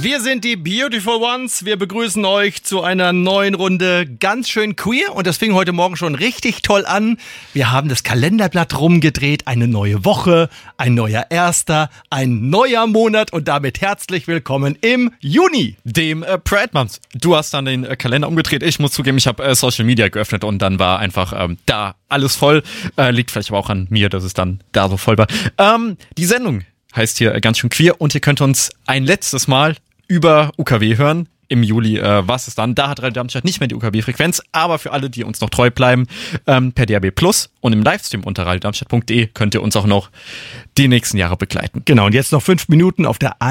Wir sind die Beautiful Ones. Wir begrüßen euch zu einer neuen Runde ganz schön queer. Und das fing heute Morgen schon richtig toll an. Wir haben das Kalenderblatt rumgedreht. Eine neue Woche, ein neuer Erster, ein neuer Monat. Und damit herzlich willkommen im Juni, dem Pride Month. Du hast dann den Kalender umgedreht. Ich muss zugeben, ich habe Social Media geöffnet und dann war einfach da alles voll. Liegt vielleicht aber auch an mir, dass es dann da so voll war. Die Sendung heißt hier ganz schön queer und ihr könnt uns ein letztes Mal über UKW hören. Im Juli was ist dann. Da hat Radio Darmstadt nicht mehr die UKW-Frequenz, aber für alle, die uns noch treu bleiben, per DAB+ und im Livestream unter radiodarmstadt.de könnt ihr uns auch noch die nächsten Jahre begleiten. Genau, und jetzt noch 5 Minuten auf der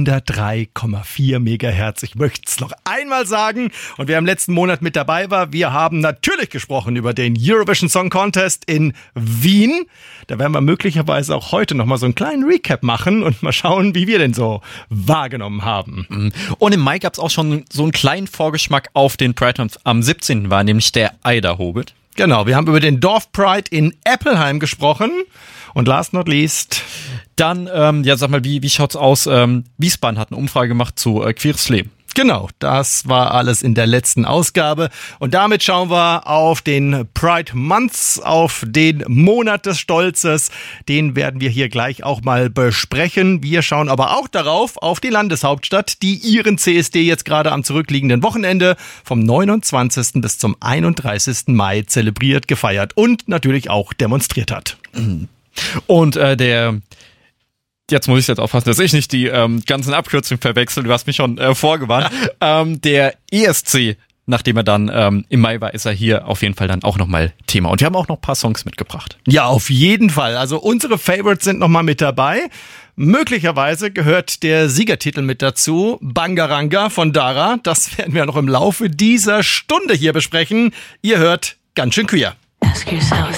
103,4 Megahertz. Ich möchte es noch einmal sagen. Und wer im letzten Monat mit dabei war, wir haben natürlich gesprochen über den Eurovision Song Contest in Wien. Da werden wir möglicherweise auch heute nochmal so einen kleinen Recap machen und mal schauen, wie wir den so wahrgenommen haben. Und im Mai gab es auch schon so einen kleinen Vorgeschmack auf den Pride Month. Am 17. war nämlich der Eiderhobbit. Genau, wir haben über den Dorf Pride in Eppelheim gesprochen. Und last not least... Dann, sag mal, wie schaut's aus? Wiesbaden hat eine Umfrage gemacht zu queeres Leben. Genau, das war alles in der letzten Ausgabe. Und damit schauen wir auf den Pride Month, auf den Monat des Stolzes. Den werden wir hier gleich auch mal besprechen. Wir schauen aber auch darauf, auf die Landeshauptstadt, die ihren CSD jetzt gerade am zurückliegenden Wochenende vom 29. bis zum 31. Mai zelebriert, gefeiert und natürlich auch demonstriert hat. Und jetzt muss ich jetzt aufpassen, dass ich nicht die ganzen Abkürzungen verwechsel. Du hast mich schon vorgewarnt. Der ESC, nachdem er dann im Mai war, ist er hier auf jeden Fall dann auch nochmal Thema. Und wir haben auch noch ein paar Songs mitgebracht. Ja, auf jeden Fall. Also unsere Favorites sind nochmal mit dabei. Möglicherweise gehört der Siegertitel mit dazu, Bangaranga von Dara. Das werden wir noch im Laufe dieser Stunde hier besprechen. Ihr hört ganz schön queer. Ask yourself